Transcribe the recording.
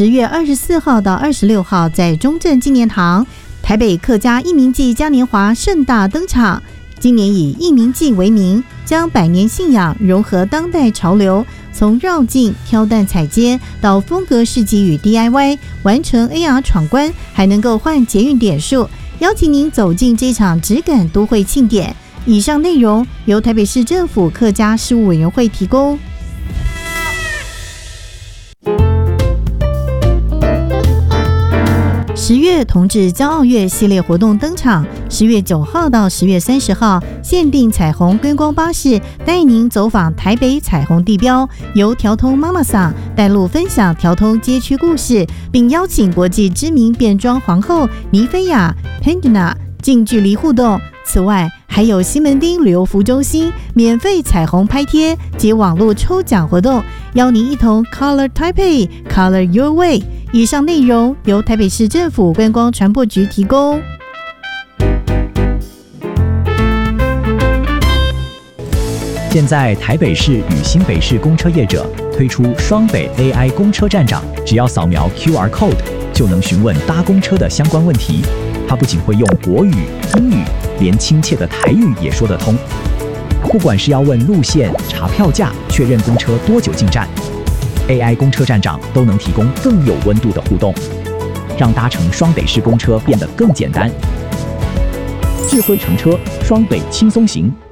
10月24号到26号在中正纪念堂，台北客家艺民祭嘉年华盛大登场。今年以艺民祭为名，将百年信仰融合当代潮流，从绕境、挑担踩街到风格市集与 DIY， 完成 AR 闯关，还能够换捷运点数，邀请您走进这场质感都会庆典。以上内容由台北市政府客家事务委员会提供。10月同志骄傲月系列活动登场，10月9号到10月30号，限定彩虹观光巴士带您走访台北彩虹地标，由调通妈妈桑带路分享调通街区故事，并邀请国际知名变装皇后尼菲亚 Pandana 近距离互动。此外，还有西门町旅游服中心免费彩虹拍贴及网络抽奖活动，邀您一同 Color Taipei Color Your Way。以上内容由台北市政府观光传播局提供。 现在台北市与新北市公车业者推出双北 AI 公车站长，只要扫描 QR Code 就能询问搭公车的相关问题。他不仅会用国语、英语，连亲切的台语也说得通。不管是要问路线、查票价、确认公车多久进站，AI 公车站长都能提供更有温度的互动，让搭乘双北市公车变得更简单。智慧乘车，双北轻松行。